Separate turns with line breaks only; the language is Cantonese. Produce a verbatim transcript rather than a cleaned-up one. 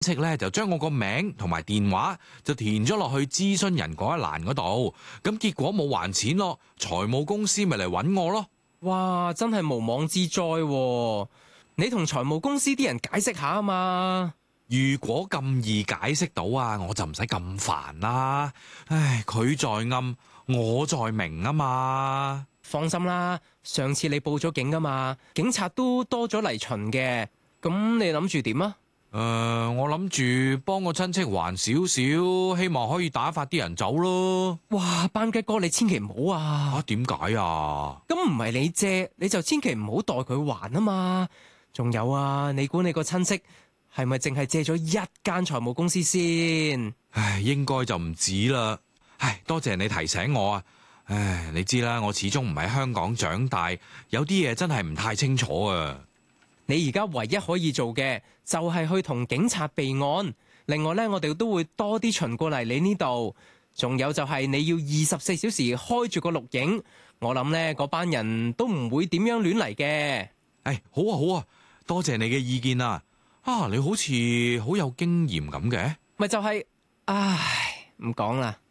戚咧就將我個名同埋電話就填咗落去諮詢人嗰一欄嗰度，咁結果冇還錢咯，財務公司咪嚟揾我咯。
哇，真係無妄之災喎！你同財務公司啲人解釋下啊嘛。
如果咁易解釋到啊，我就唔使咁煩啦。唉，佢在暗，我在明啊嘛。
放心啦，上次你報咗警噶嘛，警察都多咗嚟巡嘅。咁你諗住點啊？
誒、呃，我諗住幫個親戚還少少，希望可以打發啲人走咯。
哇，班吉哥你千祈唔好啊！
啊，點解啊？
咁唔係你借，你就千祈唔好代佢還啊嘛。仲有啊，你估你個親戚係咪淨係借咗一間財務公司先？
唉，應該就唔止啦。唉，多謝你提醒我啊。唉，你知啦，我始終唔喺香港長大，有啲嘢真係唔太清楚啊。
你而家唯一可以做嘅就係去同警察備案。另外呢，我哋都會多啲巡過嚟你呢度。仲有就係你要二十四小時開住個錄影。我諗呢嗰班人都唔會點樣亂嚟嘅。
唉，好啊好啊，多謝你嘅意見啊。啊，你好似好有經驗咁嘅。
咪就係，唉，唔講啦。